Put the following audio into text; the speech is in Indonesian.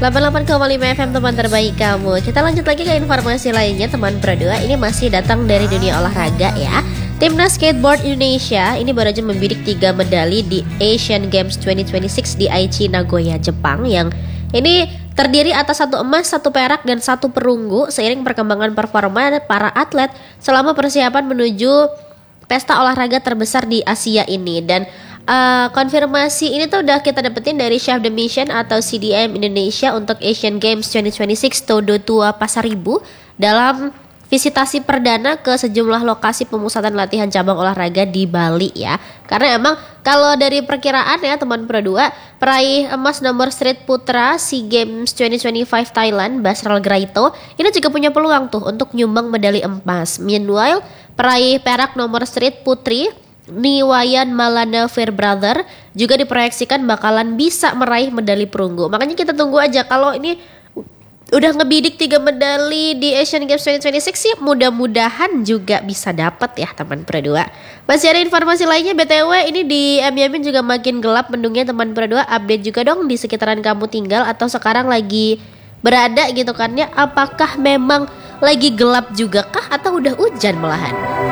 88,5 FM teman terbaik kamu. Kita lanjut lagi ke informasi lainnya teman Pro 2. Ini masih datang dari dunia olahraga ya. Timnas Skateboard Indonesia ini baru aja membidik 3 medali di Asian Games 2026 di Aichi, Nagoya, Jepang. Yang ini terdiri atas 1 emas, 1 perak, dan 1 perunggu seiring perkembangan performa para atlet selama persiapan menuju pesta olahraga terbesar di Asia ini. Dan konfirmasi ini tuh udah kita dapetin dari Chef the Mission atau CDM Indonesia untuk Asian Games 2026 Todo Tua Pasaribu dalam visitasi perdana ke sejumlah lokasi pemusatan latihan cabang olahraga di Bali ya. Karena emang kalau dari perkiraan ya teman Pro 2, peraih emas nomor street putra SEA Games 2025 Thailand Basral Graito ini juga punya peluang tuh untuk nyumbang medali emas. Meanwhile, peraih perak nomor street putri Niwayan Malana Fairbrother juga diproyeksikan bakalan bisa meraih medali perunggu. Makanya kita tunggu aja, kalau ini udah ngebidik 3 medali di Asian Games 2026 sih mudah-mudahan juga bisa dapat ya teman Pro 2. Masih ada informasi lainnya BTW, ini di Yamin juga makin gelap mendungnya teman Pro 2. Update juga dong di sekitaran kamu tinggal atau sekarang lagi berada gitu kan ya. Apakah memang lagi gelap juga kah atau udah hujan malahan?